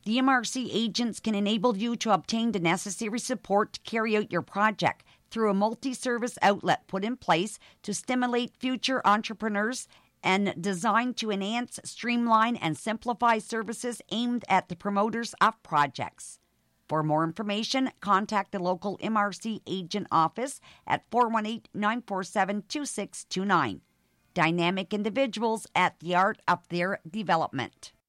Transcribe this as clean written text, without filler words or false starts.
The MRC agents can enable you to obtain the necessary support to carry out your project through a multi-service outlet put in place to stimulate future entrepreneurs and designed to enhance, streamline, and simplify services aimed at the promoters of projects. For more information, contact the local MRC agent office at 418-947-2629. Dynamic individuals at the art of their development.